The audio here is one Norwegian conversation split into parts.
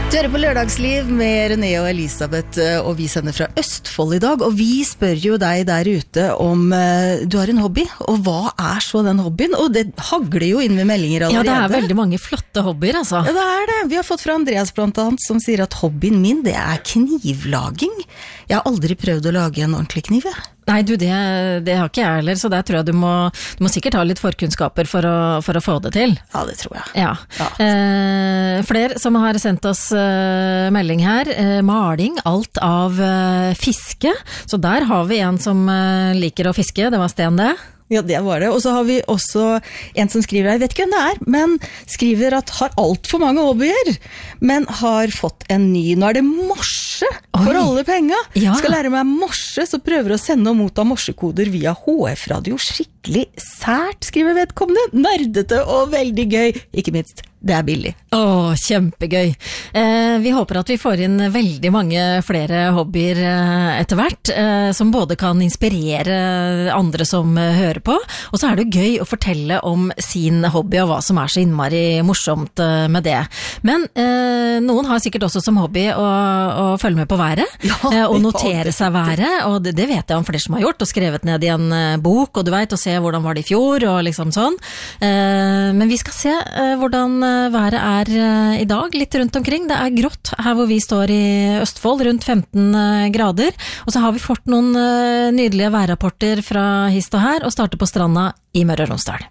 Du hører på Lørdagsliv med René og Elisabeth, og vi sender fra Østfold i dag, og vi spør jo deg der ute om du har en hobby, og hva så den hobbyen? Og det hagler jo inn med meldinger allerede. Ja, det veldig mange flotte hobbyer, altså. Ja, det det. Vi har fått fra Andreas blant annet, som sier at hobbyen min, det knivlaging. Jeg har aldri prøvd å lage en ordentlig kniv, Nei, du, det har ikke jeg heller, så der tror jeg du må sikkert ha litt forkunnskaper for å få det til. Ja, det tror jeg. Ja. Flere som har sendt oss melding her, maling, alt av fiske, så der har vi en som liker å fiske, det var Sten det. Ja, det var det. Og så har vi også en som skriver, jeg vet ikke hvem det men skriver at har alt for mange hobbyer, men har fått en ny. Nå det morse for alle penger. Ja. Skal lære meg morse, så prøver å sende og motta morsekoder via HF-radio. Skikkelig sært, skriver vedkommende. Nerdete og veldig gøy. Ikke minst, det billig. Kjempegøy. Vi håper at vi får inn veldig mange flere hobbyer etter hvert, som både kan inspirere andre som hører på, og så det gøy å fortelle om sin hobby og hva som så innmari morsomt med det. Men noen har sikkert også som hobby å følge med på været, og notere seg været, og det vet jeg om flere som har gjort, og skrevet ned i en bok, og du vet, og se hvordan var det i fjor, og liksom sånn. Men vi skal se hvordan været i dag, litt rundt omkring. Det grått her hvor vi står i Østfold, rundt 15 grader, og så har vi fått noen nydelige værrapporter fra hist og her, og starter på stranda i Møre og Romsdal.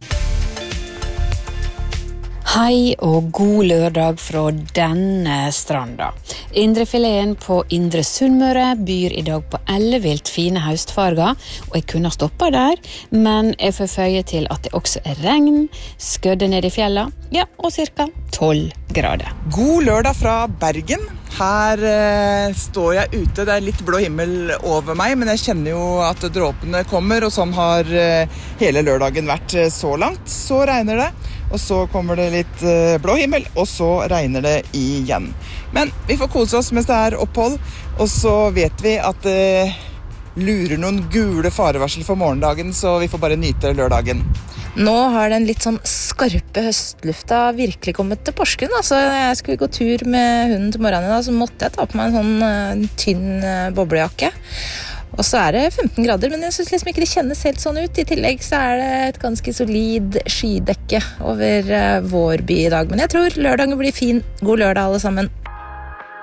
Hei og god lørdag fra denne stranda. Indrefileten på Indre Sunnmøre byr i dag på ellevilt fine høstfarger, og jeg kunne stoppet der, men jeg får føye til at det også regn, skødde ned i fjella, og cirka 12 grader. God lørdag fra Bergen. Her står jeg ute, det litt blå himmel over meg, men jeg kjenner jo at dråpene kommer, og sånn har hele lørdagen vært så langt. Så regner det, og så kommer det litt blå himmel, og så regner det igjen. Men vi får kose oss mens det opphold, og så vet vi at det lurer noen gule farevarsel for morgendagen, så vi får bare nyte lørdagen. Nå har den litt sånn skarpe høstlufta virkelig kommet til Porsgrunn. Altså, jeg skulle gå tur med hunden til morgenen i dag, så måtte jeg ta på meg en sånn tynn boblejakke. Og så det 15 grader, men jeg synes liksom ikke det kjennes helt sånn ut. I tillegg så det et ganske solid skydekke over vår by i dag. Men jeg tror lørdagen blir fin. God lørdag alle sammen.